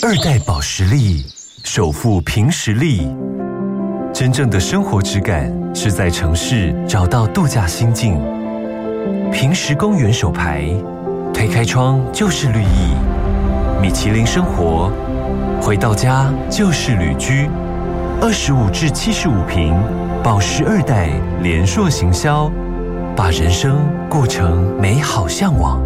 2代保时力，首富凭实力。真正的生活质感是在城市找到度假心境。平实公园手牌，推开窗就是绿意。米其林生活，回到家就是旅居。25至75平，保时2代联硕行销，把人生过成美好向往。